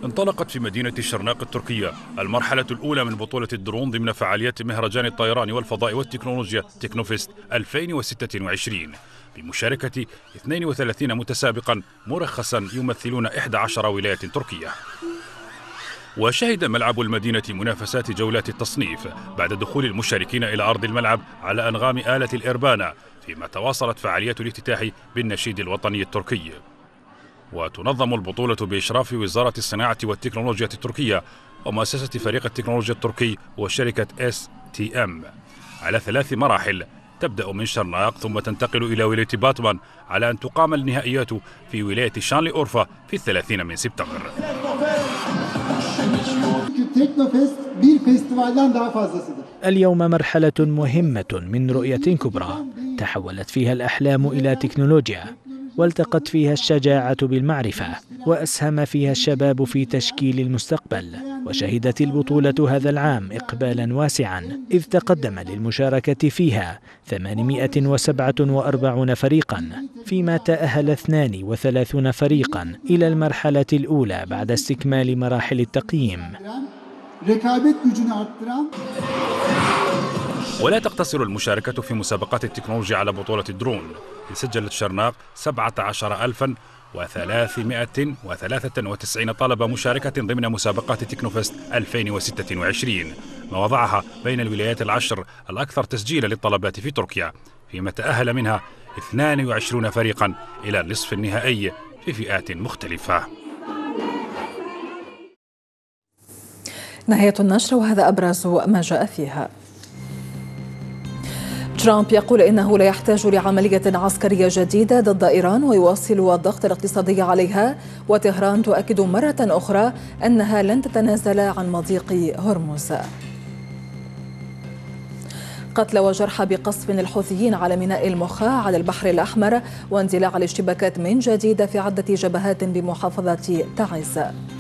انطلقت في مدينة شرناق التركية المرحلة الأولى من بطولة الدرون ضمن فعاليات مهرجان الطيران والفضاء والتكنولوجيا تكنوفست 2026 بمشاركة 32 متسابقا مرخصا يمثلون 11 ولاية تركية. وشهد ملعب المدينة منافسات جولات التصنيف بعد دخول المشاركين إلى أرض الملعب على أنغام آلة الإربانا، فيما تواصلت فعاليات الافتتاح بالنشيد الوطني التركي. وتنظم البطولة بإشراف وزارة الصناعة والتكنولوجيا التركية ومؤسسة فريق التكنولوجيا التركي وشركة STM على 3 مراحل، تبدأ من شرناق ثم تنتقل إلى ولاية باتمان، على أن تقام النهائيات في ولاية شانلي أورفا في 30 من سبتمبر. اليوم مرحلة مهمة من رؤية كبرى تحولت فيها الأحلام إلى تكنولوجيا، والتقت فيها الشجاعة بالمعرفة، وأسهم فيها الشباب في تشكيل المستقبل. وشهدت البطولة هذا العام إقبالا واسعا، إذ تقدم للمشاركة فيها 847 فريقا، فيما تأهل 32 فريقا إلى المرحلة الأولى بعد استكمال مراحل التقييم. ولا تقتصر المشاركة في مسابقات التكنولوجيا على بطولة الدرون، سجلت شرناق 17393 طلبة مشاركة ضمن مسابقات تكنوفست 2026، ما وضعها بين الولايات العشر الأكثر تسجيلا للطلبات في تركيا، فيما تأهل منها 22 فريقا إلى النصف النهائي في فئات مختلفة. نهاية النشر، وهذا أبرز ما جاء فيها. ترامب يقول إنه لا يحتاج لعملية عسكرية جديدة ضد إيران ويواصل الضغط الاقتصادي عليها، وطهران تؤكد مرة أخرى أنها لن تتنازل عن مضيق هرمز. قتل وجرحى بقصف الحوثيين على ميناء المخا على البحر الأحمر، واندلاع الاشتباكات من جديد في عدة جبهات بمحافظة تعز.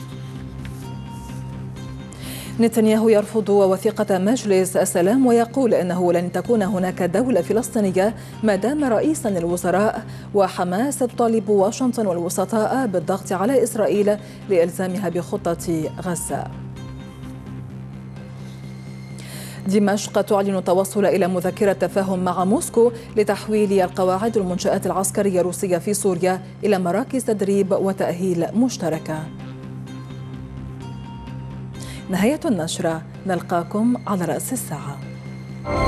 نتنياهو يرفض وثيقة مجلس السلام ويقول إنه لن تكون هناك دولة فلسطينية ما دام رئيسا للوزراء، وحماس تطالب واشنطن والوسطاء بالضغط على إسرائيل لإلزامها بخطة غزة. دمشق تعلن التوصل إلى مذكرة تفاهم مع موسكو لتحويل القواعد والمنشآت العسكرية الروسية في سوريا إلى مراكز تدريب وتأهيل مشتركة. نهاية النشرة، نلقاكم على رأس الساعة.